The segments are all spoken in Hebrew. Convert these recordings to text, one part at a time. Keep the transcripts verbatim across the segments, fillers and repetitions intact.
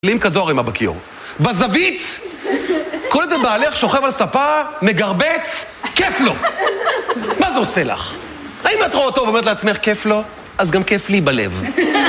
לים כזו הרימה בכיור. בזווית, כל ידי בעלך שוכב על ספה, מגרבץ, כיף לו. מה זה עושה לך? האם את רואה אותו ואומרת לעצמך כיף לו? אז גם כיף לי בלב.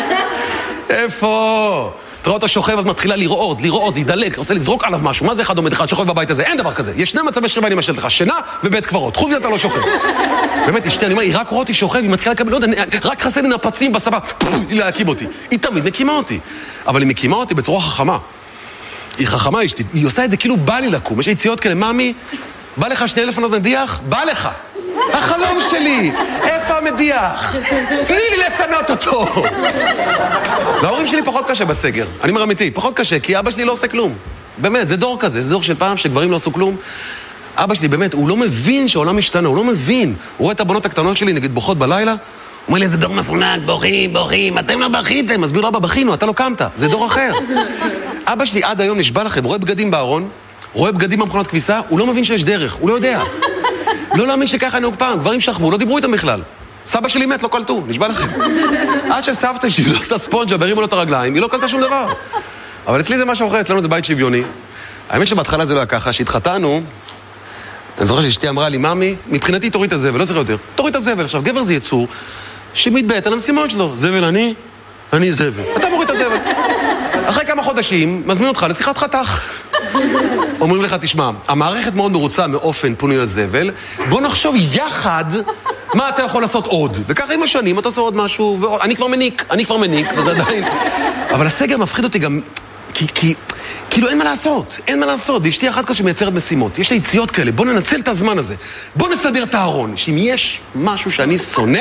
איפה? תראה אותו שוכב, את מתחילה לרעוד, לרעוד, להידלק, רוצה לזרוק עליו משהו. מה זה אחד עומד אחד שוכב בבית הזה? אין דבר כזה. יש שני מצבי שכיבה אני משל לך, שינה ובית קברות. חוץ מזה אתה לא שוכב. באמת, אשתי, אני אומר, היא רק רואה אותי שוכב, היא מתחילה לקבל, לא יודע, רק חסר לי נפצים בספה, היא להקים אותי. היא תמיד מקימה אותי. אבל היא מקימה אותי בצורה חכמה. היא חכמה, אשתי. היא עושה את זה כאילו בא לי לקום. יש יציאות כאלה, מאמי, בא לך שני לפנות מדיח? בא לך. החלום שלי, איפה המדיח? תני לי לפנות אותו. וההורים שלי פחות קשה בסגר. אני אומר אמיתי, פחות קשה, כי אבא שלי לא עושה כלום. באמת, זה דור כזה, זה דור של פעם שגברים לא עשו כלום. אבא שלי באמת, הוא לא מבין שהעולם משתנה, הוא לא מבין. הוא רואה את הבנות הקטנות שלי, נגיד בוכות בלילה, הוא אומר לי, זה דור מפונק, בוכים, בוכים, אתם לא בכיתם. מסביר לו, אבא, בכינו, אתה לא קמת, זה דור אחר. אבא שלי עד היום נשבע לכם, רואה בגדים בארון, רואה בגדים במכונת כביסה, הוא לא מבין שיש דרך, הוא לא יודע. לא להאמין שככה נהוג פעם, גברים שכבו, לא דיברו איתם בכלל. סבא שלי מת, לא קלטו, נשבע לכם. עד שסבתא שלי לא עשתה ספונג'ה, והרימו לו את הרגליים, היא לא קלטה שום דבר. אבל אצלי זה משהו אחר, אצלנו זה בית שוויוני. האמת שבהתחלה זה לא היה ככה, שהתחתנו, אני זוכר שאשתי אמרה לי, ממי, מבחינתי תוריד את הזבל, לא צריך יותר. תוריד את הזבל. עכשיו, גבר זה יצור שמתבט על המשימות שלו. זבל אני, אני זבל. אתה מוריד את הזבל. אחרי כמה חודשים, מזמין אותך לשיחת חתך. אומרים לך, תשמע, המערכת מאוד מרוצה מאופן פונוי הזבל, בוא נחשוב יחד מה אתה יכול לעשות עוד. וככה עם השנים אתה עושה עוד משהו, ואני כבר מניק, אני כבר מניק, וזה עדיין. אבל הסגר מפחיד אותי גם, כי, כי, כאילו אין מה לעשות, אין מה לעשות. ואשתי אחת כזו שמייצרת משימות, יש לה יציאות כאלה, בוא ננצל את הזמן הזה, בוא נסדר את הארון, שאם יש משהו שאני שונא,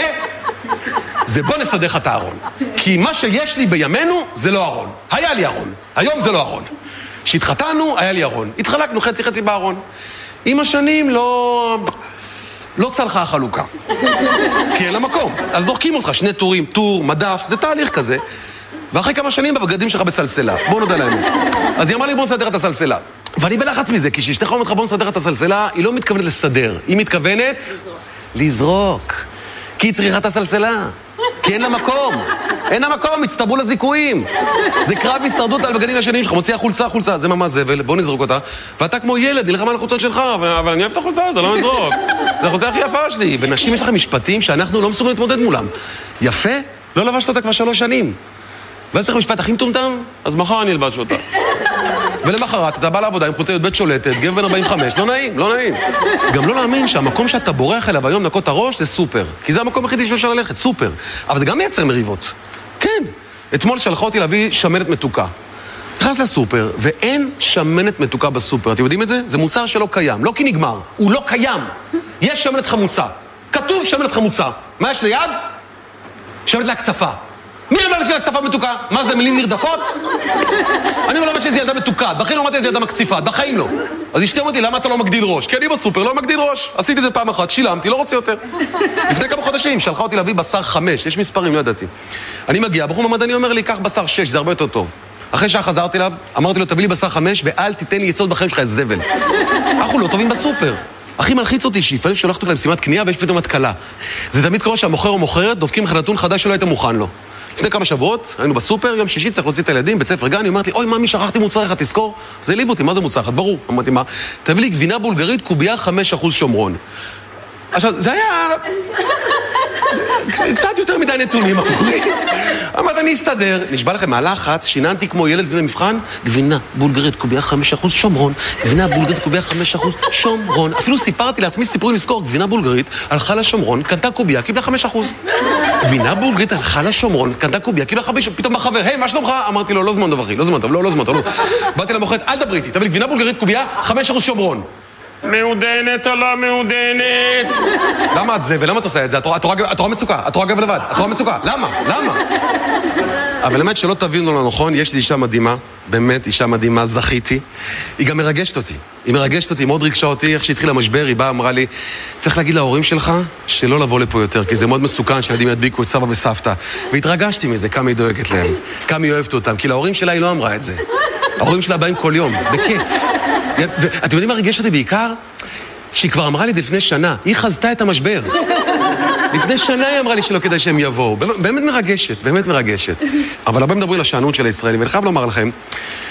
זה בוא נסדר לך את הארון. כי מה שיש לי בימינו זה לא ארון. היה לי ארון, היום זה לא ארון. כשהתחתנו, היה לי ארון. התחלקנו חצי חצי בארון. עם השנים לא... לא צלחה החלוקה. כי אין לה מקום. אז דורקים אותך, שני טורים, טור, מדף, זה תהליך כזה. ואחרי כמה שנים בבגדים שלך בסלסלה. בוא נודע להם. אז היא אמרה לי, בוא נסדר את הסלסלה. ואני בלחץ מזה, כי כשאשתך אומרת לך, בוא נסדר את הסלסלה, היא לא מתכוונת לסדר. היא מתכוונת לזרוק. כי היא צריכה את הסלסלה. כי אין לה מקום. אין לה מקום, הצטברו לזיקויים. זה קרב הישרדות על בגדים השניים שלך. מוציאה חולצה, חולצה, זה ממש זבל, בוא נזרוק אותה. ואתה כמו ילד, נלחם על החולצות שלך, אבל אני אוהב את החולצה, זה לא נזרוק. זה החולצה הכי יפה שלי. ונשים יש לכם משפטים שאנחנו לא מסוגלים להתמודד מולם. יפה? לא לבשת אותה כבר שלוש שנים. ואז צריך משפט הכי מטומטם, אז מחר אני אלבש אותה. ולמחרת, אתה בא לעבודה עם חולצה י"ב שולטת, גבר בן ארבעים וחמש, לא נעים, לא נעים. גם לא להאמין שהמקום שאתה בורח אליו היום נקות הראש זה סופר. כי זה המקום הכי שאפשר ללכת, סופר. אבל זה גם מייצר מריבות. כן. אתמול שלחה אותי להביא שמנת מתוקה. נכנס לסופר, ואין שמנת מתוקה בסופר. אתם יודעים את זה? זה מוצר שלא קיים. לא כי נגמר, הוא לא קיים. יש שמנת חמוצה. כתוב שמנת חמוצה. מה יש ליד? שמנת להקצפה. מי אמר לי שהצפה מתוקה? מה זה, מילים נרדפות? אני לא אומר שזה ילדה מתוקה, בחיים לא אמרתי שזה ילדה מקציפה, בחיים לא. אז אשתי אמרתי, למה אתה לא מגדיל ראש? כי אני בסופר לא מגדיל ראש. עשיתי את זה פעם אחת, שילמתי, לא רוצה יותר. לפני כמה חודשים, שלחה אותי להביא בשר חמש, יש מספרים, לא ידעתי. אני מגיע, בחור ממדעני אומר לי, קח בשר שש, זה הרבה יותר טוב. אחרי שעה חזרתי אליו, אמרתי לו, תביא לי בשר חמש, ואל תיתן לי יצאות בחיים שלך, איזה זבל. אנחנו לא טובים בסופר. הכי מלחיץ אותי שיפעמים שולחת אותה למשימת קנייה ויש פתאום התקלה. זה תמיד קורה שהמוכר או מוכרת דופקים לך נתון חדש שלא היית מוכן לו. לפני כמה שבועות, היינו בסופר, יום שישי צריך להוציא את הילדים, בית ספר גן, היא אומרת לי, אוי, ממי, שכחתי מוצר אחד, תזכור? זה העליב אותי, מה זה מוצר אחד? ברור. אמרתי, מה? תביא לי גבינה בולגרית, קובייה חמישה אחוז שומרון. עכשיו, זה היה... קצת יותר מדי נתונים, עבורי. אמרת, אני אסתדר. נשבע לכם, מהלחץ, שיננתי כמו ילד לפני מבחן, גבינה בולגרית, קובייה חמישה אחוז שומרון, גבינה בולגרית, קובייה חמישה אחוז שומרון. אפילו סיפרתי לעצמי סיפורים לזכור, גבינה בולגרית, הלכה לשומרון, קנתה קובייה, קיבלה חמישה אחוז. גבינה בולגרית, הלכה לשומרון, קנתה קובייה, קיבלה חמישה, פתאום בחבר, היי, מה שלומך? אמרתי לו, לא זמן טוב, אחי, לא זמן טוב, לא, לא זמן טוב, לא. באתי למוכרת, אל דברי איתי, תביא לי גבינה בולגרית, קובייה, חמישה אחוז שומרון. מעודנת או לא מעודנת? למה את זה ולמה את עושה את זה? את רואה מצוקה, את רואה גב לבד, את רואה מצוקה. למה? למה? אבל באמת שלא תבינו לא נכון, יש לי אישה מדהימה, באמת אישה מדהימה, זכיתי. היא גם מרגשת אותי. היא מרגשת אותי, מאוד ריגשה אותי, איך שהתחיל המשבר, היא באה, אמרה לי, צריך להגיד להורים שלך שלא לבוא לפה יותר, כי זה מאוד מסוכן שילדים ידביקו את סבא וסבתא. והתרגשתי מזה, כמה היא דואגת להם, כמה היא אוהבת אותם, כי להורים שלה היא לא אמרה את זה. ההורים שלה באים כל יום, בכיף. ואתם יודעים מה ריגש אותי בעיקר? שהיא כבר אמרה לי את זה לפני שנה, היא חזתה את המשבר. לפני שנה היא אמרה לי שלא כדאי שהם יבואו. באמת מרגשת, באמת מרגשת. אבל הרבה מדברים לשענות של הישראלים, ואני חייב לומר לכם,